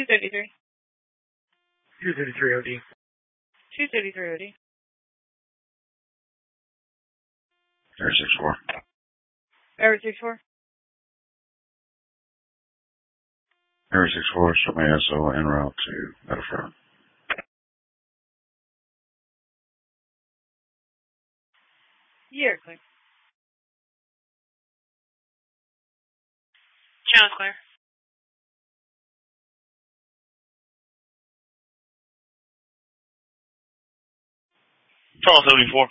233. 233 OD. 233 OD. Area 64. Area 64. Area 64, show me SO en route to Meadowfront. You're clear. Channel's clear. Charles 74.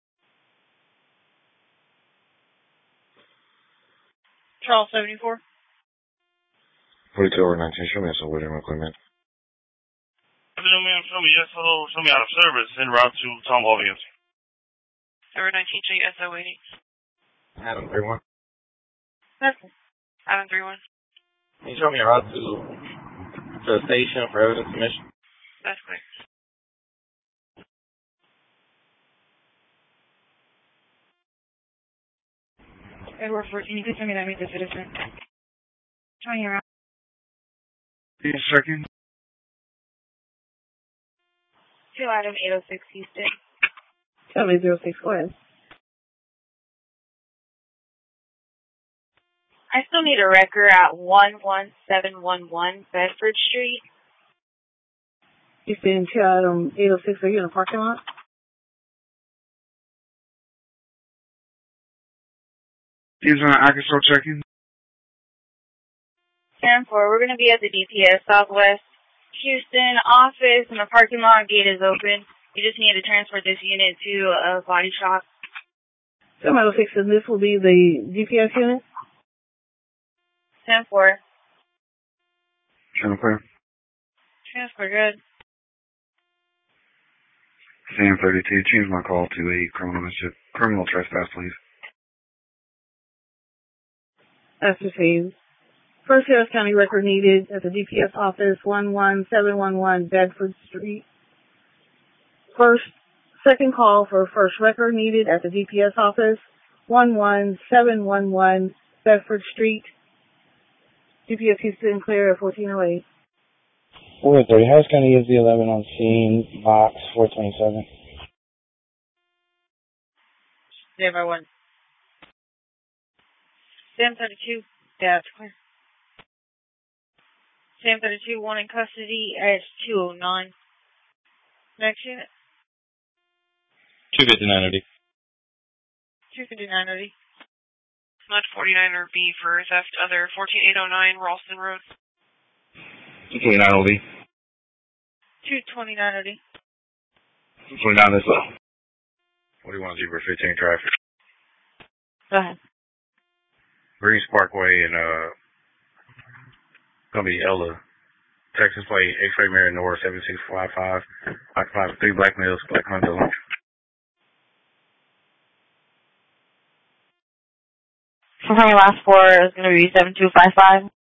Charles 74. 42 over 19, show me SO waiting equipment. Show me SO, show me out of service en route to Tom Audience. Over 19, show you SO waiting. Adam 31. That's it. Adam 31. Can you show me a route to the station for evidence submission? That's clear. Edward 14, you can tell me that means a citizen. Showing you around. Second. 2 Adam 806 Houston. Tell me 06 West. I still need a record at 11711 Bedford Street. Houston, 2 Adam 806, are you in the parking lot? He's on Arkansas checking. 10-4, we're going to be at the DPS Southwest Houston office, and the parking lot gate is open. You just need to transport this unit to a body shop. 706, and this will be the DPS unit? 10-4. Channel clear. Transfer good. Sam 32, change my call to a criminal trespass, please. That's received. First Harris County record needed at the DPS office, 11711 Bedford Street. Second call for first record needed at the DPS office, 11711 Bedford Street. DPS Houston clear at 1408. 430. Harris County is the 11 on scene, box 427. There by 1. Sam 32, that's clear. Sam 32, 1 in custody at 209. Next unit. 259 OD. 259 OD. Not 49er B for theft, other 14809 Ralston Road. 229 OD. 229 OD. 229 as well. What do you want to do for 15 traffic? Go ahead. Greens Parkway and, gonna be Ella. Texas Plate, X-Ray Mary North, 7655. Occupied for 3 Black males, Black Hunter lunch. For my last 4 is going to be 7255.